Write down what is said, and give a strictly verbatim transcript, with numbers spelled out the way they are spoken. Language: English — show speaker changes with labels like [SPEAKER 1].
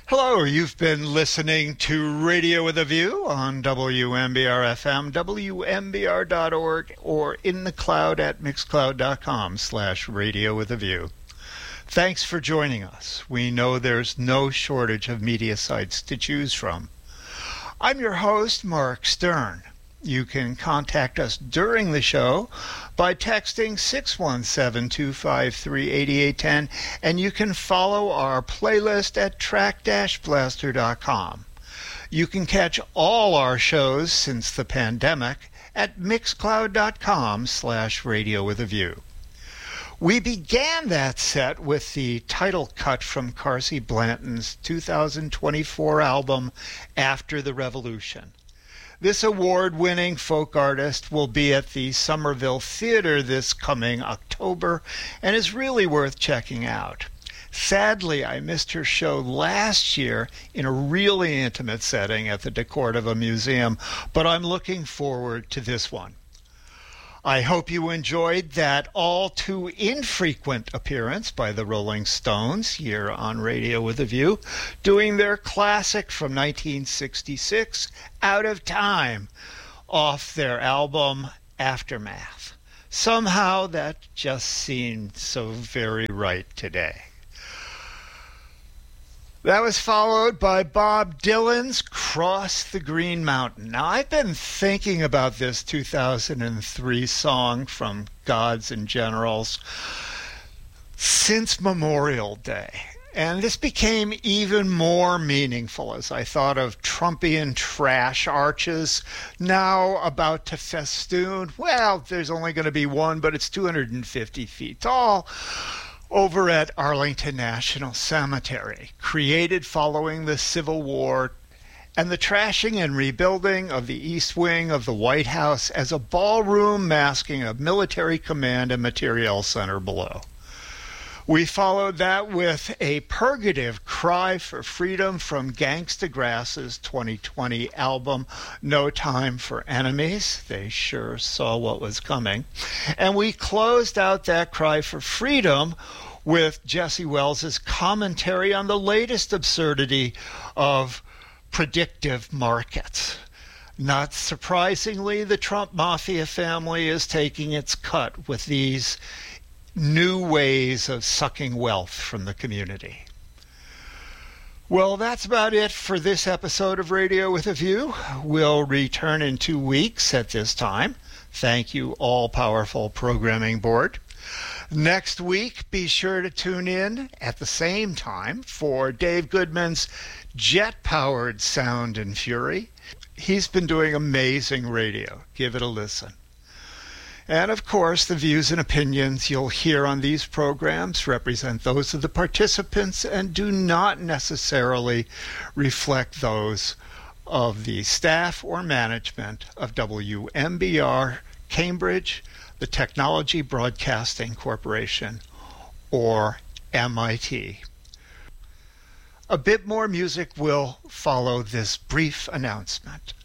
[SPEAKER 1] Hello, you've been listening to Radio with a View on W M B R F M, W M B R dot org, or in the cloud at mixcloud.com slash radio with a view. Thanks for joining us. We know there's no shortage of media sites to choose from. I'm your host, Mark Stern. You can contact us during the show by texting six one seven, two five three, eight eight one zero, and you can follow our playlist at track dash blaster dot com. You can catch all our shows since the pandemic at mixcloud.com slash radio with a view. We began that set with the title cut from Carsey Blanton's two thousand twenty-four album, After the Revolution. This award-winning folk artist will be at the Somerville Theater this coming October and is really worth checking out. Sadly, I missed her show last year in a really intimate setting at the DeCordova Museum, but I'm looking forward to this one. I hope you enjoyed that all too infrequent appearance by the Rolling Stones here on Radio with a View, doing their classic from nineteen sixty-six, Out of Time, off their album Aftermath. Somehow that just seemed so very right today. That was followed by Bob Dylan's Cross the Green Mountain. Now, I've been thinking about this two thousand three song from Gods and Generals since Memorial Day. And this became even more meaningful as I thought of Trumpian trash arches now about to festoon. Well, there's only going to be one, but it's two hundred fifty feet tall. Over at Arlington National Cemetery, created following the Civil War and the trashing and rebuilding of the East Wing of the White House as a ballroom masking a military command and materiel center below. We followed that with a purgative cry for freedom from Gangsta Grass's twenty twenty album, No Time for Enemies. They sure saw what was coming. And we closed out that cry for freedom with Jesse Wells's commentary on the latest absurdity of predictive markets. Not surprisingly, the Trump Mafia family is taking its cut with these new ways of sucking wealth from the community. Well, that's about it for this episode of Radio with a View. We'll return in two weeks at this time. Thank you, all-powerful programming board. Next week, be sure to tune in at the same time for Dave Goodman's jet-powered Sound and Fury. He's been doing amazing radio. Give it a listen. And of course, the views and opinions you'll hear on these programs represent those of the participants and do not necessarily reflect those of the staff or management of W M B R Cambridge, the Technology Broadcasting Corporation, or M I T. A bit more music will follow this brief announcement.